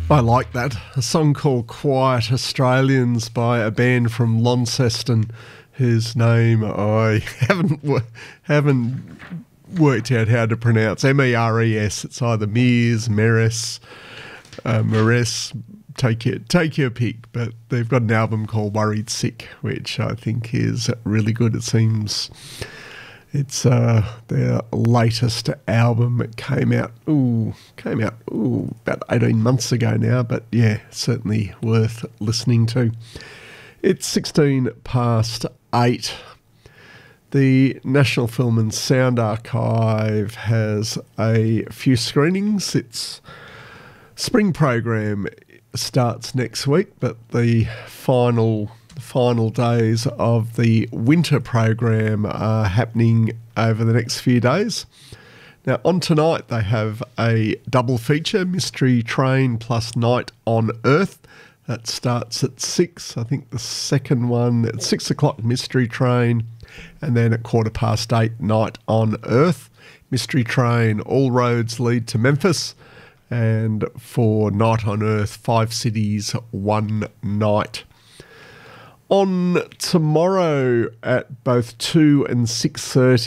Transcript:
I like that. A song called Quiet Australians by a band from Launceston whose name I haven't worked out how to pronounce. MERES. It's either Meres, take your pick. But they've got an album called Worried Sick, which I think is really good. It seems it's their latest album. It came out about 18 months ago now, but yeah, certainly worth listening to. It's 16 past 8. The National Film and Sound Archive has a few screenings. Its spring program starts next week, but the final days of the winter program are happening over the next few days. Now, on tonight, they have a double feature, Mystery Train plus Night on Earth. That starts at 6. I think the second one at 6 o'clock, Mystery Train, and then at 8:15, Night on Earth. Mystery Train, all roads lead to Memphis. And for Night on Earth, 5 cities, 1 night. On tomorrow at both 2 and 6:30,